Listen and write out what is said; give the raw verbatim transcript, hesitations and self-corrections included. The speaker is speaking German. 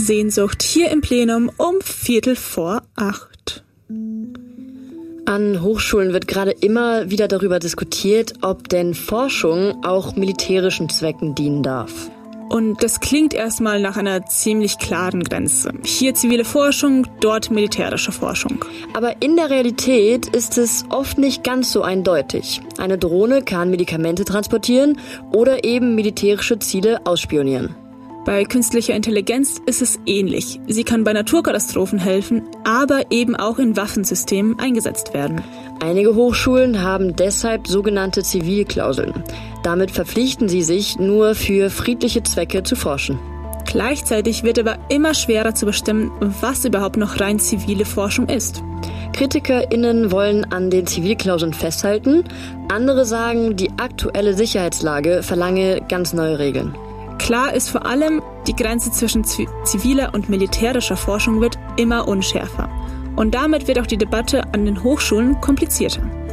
Sehnsucht hier im Plenum um Viertel vor acht. An Hochschulen wird gerade immer wieder darüber diskutiert, ob denn Forschung auch militärischen Zwecken dienen darf. Und das klingt erstmal nach einer ziemlich klaren Grenze. Hier zivile Forschung, dort militärische Forschung. Aber in der Realität ist es oft nicht ganz so eindeutig. Eine Drohne kann Medikamente transportieren oder eben militärische Ziele ausspionieren. Bei künstlicher Intelligenz ist es ähnlich. Sie kann bei Naturkatastrophen helfen, aber eben auch in Waffensystemen eingesetzt werden. Einige Hochschulen haben deshalb sogenannte Zivilklauseln. Damit verpflichten sie sich, nur für friedliche Zwecke zu forschen. Gleichzeitig wird aber immer schwerer zu bestimmen, was überhaupt noch rein zivile Forschung ist. KritikerInnen wollen an den Zivilklauseln festhalten. Andere sagen, die aktuelle Sicherheitslage verlange ganz neue Regeln. Klar ist vor allem, die Grenze zwischen ziviler und militärischer Forschung wird immer unschärfer. Und damit wird auch die Debatte an den Hochschulen komplizierter.